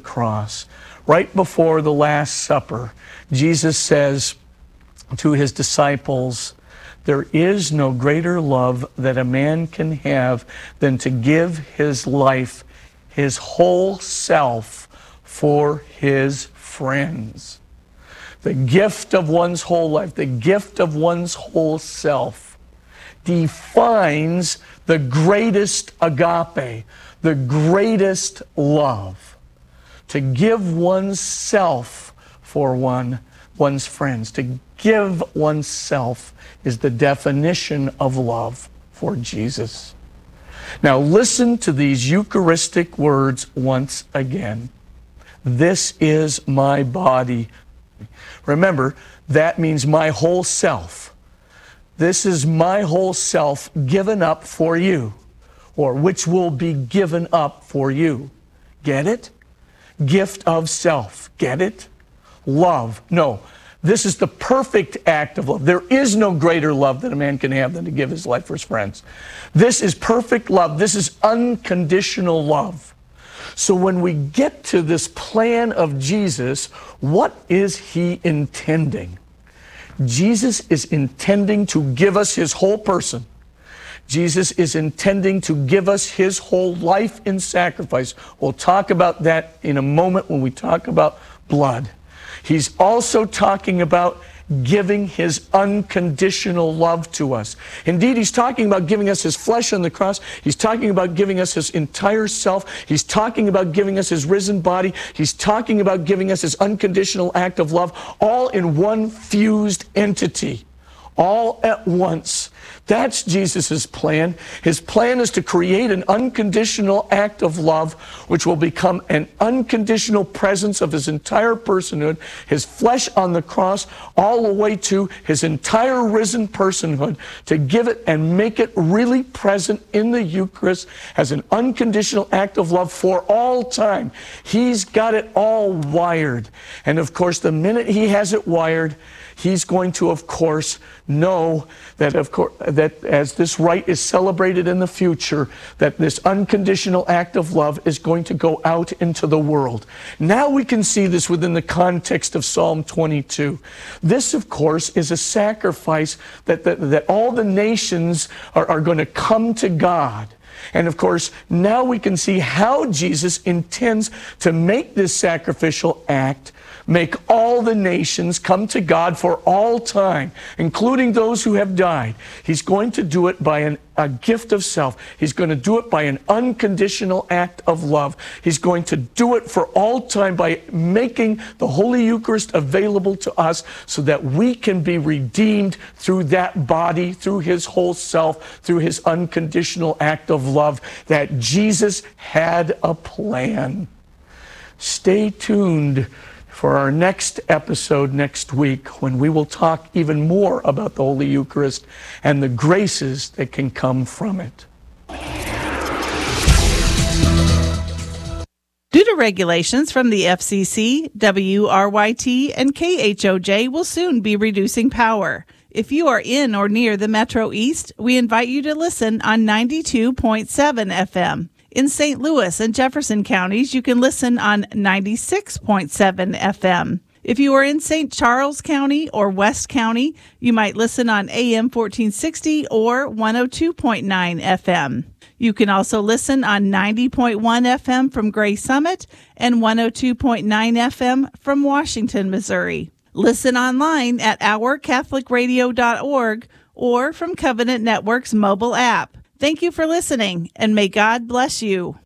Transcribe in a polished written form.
cross. Right before the Last Supper, Jesus says to his disciples, "There is no greater love that a man can have than to give his life, his whole self, for his friends." The gift of one's whole life, the gift of one's whole self, defines the greatest agape, the greatest love. To give one's self for one's friends, to give oneself is the definition of love for Jesus. Now listen to these Eucharistic words once again. This is my body. Remember, that means my whole self. This is my whole self given up for you, or which will be given up for you. Get it? Gift of self. Get it? Love. No. This is the perfect act of love. There is no greater love that a man can have than to give his life for his friends. This is perfect love. This is unconditional love. So when we get to this plan of Jesus, what is he intending? Jesus is intending to give us his whole person. Jesus is intending to give us his whole life in sacrifice. We'll talk about that in a moment when we talk about blood. He's also talking about giving his unconditional love to us. Indeed, he's talking about giving us his flesh on the cross. He's talking about giving us his entire self. He's talking about giving us his risen body. He's talking about giving us his unconditional act of love, all in one fused entity, all at once. That's Jesus' plan. His plan is to create an unconditional act of love, which will become an unconditional presence of his entire personhood, his flesh on the cross, all the way to his entire risen personhood, to give it and make it really present in the Eucharist as an unconditional act of love for all time. He's got it all wired. And of course, the minute he has it wired, he's going to, of course, know that, that as this rite is celebrated in the future, that this unconditional act of love is going to go out into the world. Now we can see this within the context of Psalm 22. This, of course, is a sacrifice that all the nations are going to come to God. And of course, now we can see how Jesus intends to make this sacrificial act, make all the nations come to God for all time, including those who have died. He's going to do it by a gift of self. He's going to do it by an unconditional act of love. He's going to do it for all time by making the Holy Eucharist available to us so that we can be redeemed through that body, through his whole self, through his unconditional act of love, that Jesus had a plan. Stay tuned for our next episode next week, when we will talk even more about the Holy Eucharist and the graces that can come from it. Due to regulations from the FCC, WRYT, and KHOJ will soon be reducing power. If you are in or near the Metro East, we invite you to listen on 92.7 FM. In St. Louis and Jefferson counties, you can listen on 96.7 FM. If you are in St. Charles County or West County, you might listen on AM 1460 or 102.9 FM. You can also listen on 90.1 FM from Gray Summit and 102.9 FM from Washington, Missouri. Listen online at ourcatholicradio.org or from Covenant Network's mobile app. Thank you for listening, and may God bless you.